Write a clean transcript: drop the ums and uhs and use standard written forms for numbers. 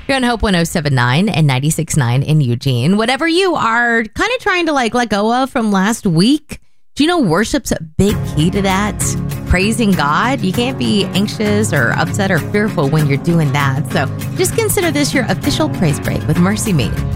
You're on Hope 107.9 and 96.9 in Eugene. Whatever you are kind of trying to let go of from last week, do you know worship's a big key to that? Praising God. You can't be anxious or upset or fearful when you're doing that. So just consider this your official praise break with Mercy Meeting.